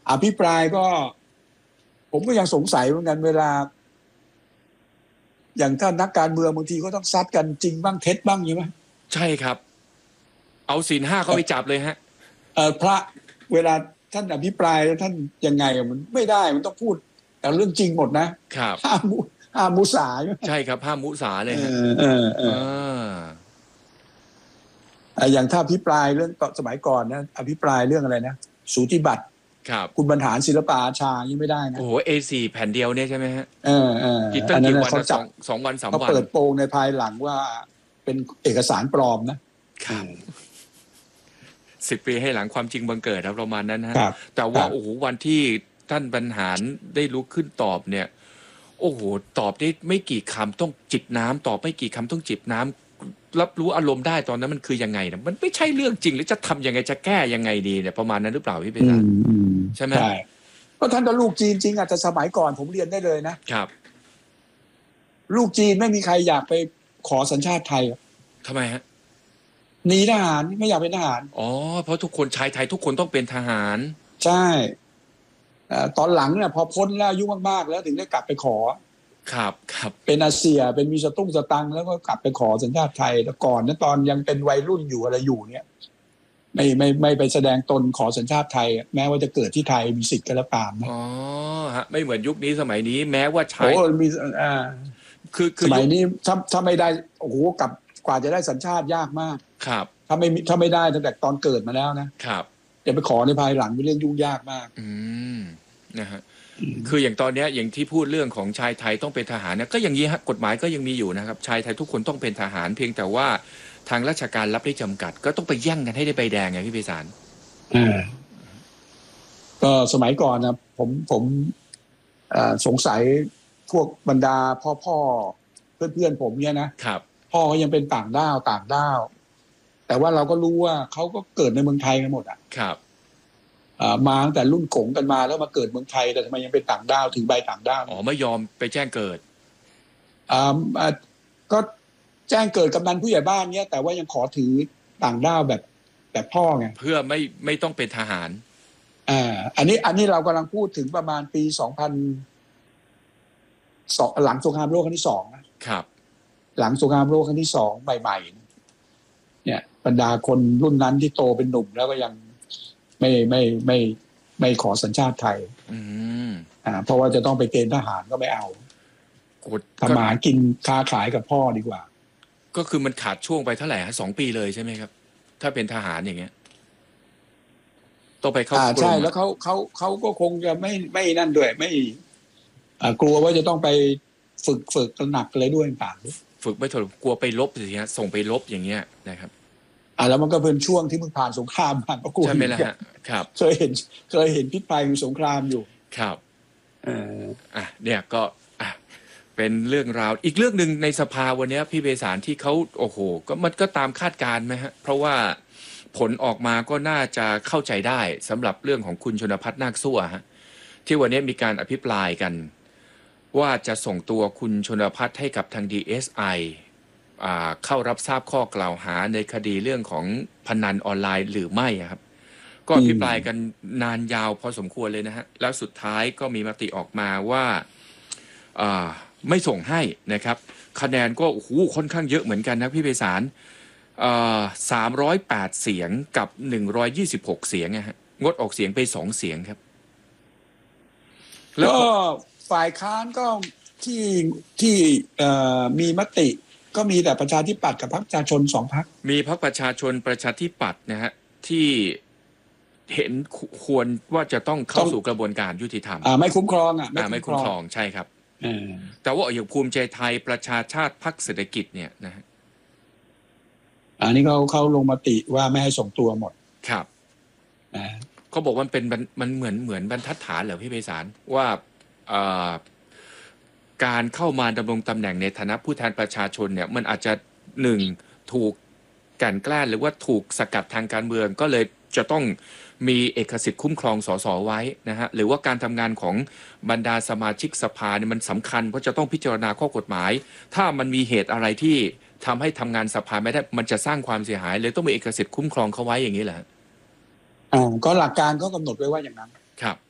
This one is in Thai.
อภิปรายก็ผมก็ยังสงสัยเหมือนกันเวลาอย่างถ้านักการเมืองบางทีก็ต้องซัดกันจริงบ้างเท็จบ้างใช่ไหมใช่ครับเอาศีลห้าเข้าไปจับเลยฮะพระเวลาท่านอภิปรายแล้วท่านยังไงมันไม่ได้มันต้องพูดแต่เรื่องจริงหมดนะครับห้ามมุสาใช่ครับห้ามมุสาเลยฮะอย่างถ้าอภิปรายเรื่องสมัยก่อนนะอภิปรายเรื่องอะไรนะสูติบัตรคุณบรรหารศิลปอาชายังไม่ได้นะโอ้โหA4แผ่นเดียวเนี่ยใช่ไหมฮะกี่ตั้งกี่วันเขาจับ 2 วัน 3 วันเขาเปิดโปงในภายหลังว่าเป็นเอกสารปลอมนะครับ 10 ปีให้หลังความจริงบังเกิดครับประมาณนั้นฮะครับแต่ว่าโอ้โหวันที่ท่านบรรหารได้ลุกขึ้นตอบเนี่ยโอ้โหตอบได้ไม่กี่คำต้องจิบน้ำตอบไม่กี่คำต้องจิบน้ำรับรู้อารมณ์ได้ตอนนั้นมันคือยังไงนะมันไม่ใช่เรื่องจริงหรือจะทำยังไงจะแก้ยังไงดีเนี่ยประมาณนั้นหรือเปล่าพี่เปรมใช่ไหมใช่ก็ท่านก็ลูกจีนจริงอาจจะสมัยก่อนผมเรียนได้เลยนะครับลูกจีนไม่มีใครอยากไปขอสัญชาติไทยทำไมฮะหนีทหารไม่อยากเป็นทหารอ๋อเพราะทุกคนชายไทยทุกคนต้องเป็นทหารใช่ตอนหลังเนี่ยพอพ้นแล้วอายุมากๆแล้วถึงได้กลับไปขอครับเป็นอาเซียเป็นมีสตังค์แล้วก็กลับไปขอสัญชาติไทยแต่ก่อนนะตอนยังเป็นวัยรุ่นอยู่อะไรอยู่เนี่ยไม่ไปแสดงตนขอสัญชาติไทยแม้ว่าจะเกิดที่ไทยมีสิทธิ์ก็แล้วตามนะอ๋อฮะไม่เหมือนยุคนี้สมัยนี้แม้ว่าใช้โอ้มีคือสมัยนี้ถ้าไม่ได้โอ้โหกว่าจะได้สัญชาติยากมากครับถ้าไม่ได้ตั้งแต่ตอนเกิดมาแล้วนะครับจะไปขอในภายหลังเป็นเรื่องยุ่งยากมากนะฮะคืออย่างตอนนี้อย่างที่พูดเรื่องของชายไทยต้องเป็นทหารเนี่ยก็อย่างนี้ฮะกฎหมายก็ยังมีอยู่นะครับชายไทยทุกคนต้องเป็นทหารเพียงแต่ว่าทางราชการรับได้จำกัดก็ต้องไปแย่งกันให้ได้ใบแดงไงพี่ไพศาลก็สมัยก่อนนะผมสงสัยพวกบรรดาพ่อเพื่อนผมเนี่ยนะครับพ่อเขายังเป็นต่างด้าวแต่ว่าเราก็รู้ว่าเขาก็เกิดในเมืองไทยกันหมดครับมาตั้งแต่รุ่นกงกันมาแล้วมาเกิดเมืองไทยแต่ทำไมยังเป็นต่างด้าวถึงใบต่างด้าวอ๋อไม่ยอมไปแจ้งเกิดก็แจ้งเกิดกำนันผู้ใหญ่บ้านเนี้ยแต่ว่ายังขอถือต่างด้าวแบบพ่อไงเพื่อไม่ต้องเป็นทหารอันนี้เรากำลังพูดถึงประมาณปี2002หลังสงครามโลกครั้งที่2 นะครับหลังสงครามโลกครั้งที่2ใหม่ๆเนี่ยบรรดาคนรุ่นนั้นที่โตเป็นหนุ่มแล้วก็ยังไม่ขอสัญชาติไทยเพราะว่าจะต้องไปเกณฑ์ทหารก็ไม่เอาทำมาหากินค้าขายกับพ่อดีกว่าก็คือมันขาดช่วงไปเท่าไหร่ฮะ2 ปีเลยใช่ไหมครับถ้าเป็นทหารอย่างเงี้ยต้องไปเข้ากรมใช่แล้วเขาก็คงจะไม่นั่นด้วยไม่กลัวว่าจะต้องไปฝึกหนักอะไรด้วยต่างฝึกไม่ถกกลัวไปลบสิฮะส่งไปลบอย่างเงี้ยนะครับแล้วมันก็เป็นช่วงที่มึงผ่านสงครามมาก็กลัวใช่ไหมล่ะฮะครับเคยเห็นพิษภัยของสงครามอยู่ครับเนี่ยก็เป็นเรื่องราวอีกเรื่องหนึ่งในสภาวันนี้พี่เบสารที่เขาโอ้โหก็มันก็ตามคาดการณ์ไหมฮะเพราะว่าผลออกมาก็น่าจะเข้าใจได้สำหรับเรื่องของคุณชนภัทรนาคสั่วฮะที่วันนี้มีการอภิปรายกันว่าจะส่งตัวคุณชนภัทรให้กับทาง DSI เข้ารับทราบข้อกล่าวหาในคดีเรื่องของพนันออนไลน์หรือไม่ครับก็อภิปรายกันนานยาวพอสมควรเลยนะฮะแล้วสุดท้ายก็มีมติออกมาว่าไม่ส่งให้นะครับคะแนนก็โอ้โหค่อนข้างเยอะเหมือนกันนะพี่ไพศาล308 เสียงกับ126 เสียงนะฮะงดออกเสียงไป2 เสียงครับแล้วก็ฝ่ายค้านก็ที่มีมติก็มีแต่ประชาธิปัตย์กับพรรคประชาชน2 พรรคมีพรรคประชาชนประชาธิปัตย์นะฮะที่เห็นควรว่าจะต้องเข้าสู่กระบวนการยุติธรรมไม่คุ้มครองไม่คุ้มครองใช่ครับแต่ว่าอย่างภูมิใจไทยประชาชาติพรรคเศรษฐกิจเนี่ยนะฮะอันนี้เขาลงมติว่าไม่ให้ส่งตัวหมดครับเขาบอกว่ามันเหมือนบรรทัดฐานเหรอพี่ไพศาลว่าการเข้ามาดำรงตำแหน่งในฐานะผู้แทนประชาชนเนี่ยมันอาจจะ1ถูกกลั่นแกล้งหรือว่าถูกสกัดทางการเมืองก็เลยจะต้องมีเอกสิทธิ์คุ้มครองสสไว้นะฮะหรือว่าการทำงานของบรรดาสมาชิกสภาเนี่ยมันสำคัญเพราะจะต้องพิจารณาข้อกฎหมายถ้ามันมีเหตุอะไรที่ทำให้ทำงานสภาไม่ได้มันจะสร้างความเสียหายเลยต้องมีเอกสิทธิ์คุ้มครองเขาไว้อย่างนี้แหละก็หลักการก็กำหนดไว้ว่าอย่างนั้นครับ